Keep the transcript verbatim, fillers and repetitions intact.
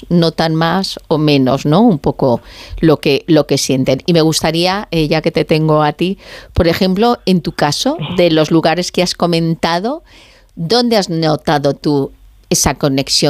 notan más o menos, ¿no? Un poco lo que, lo que sienten. Y me gustaría, eh, ya que te tengo a ti, por ejemplo, en tu caso, de los lugares que has comentado, ¿dónde has notado tú esa conexión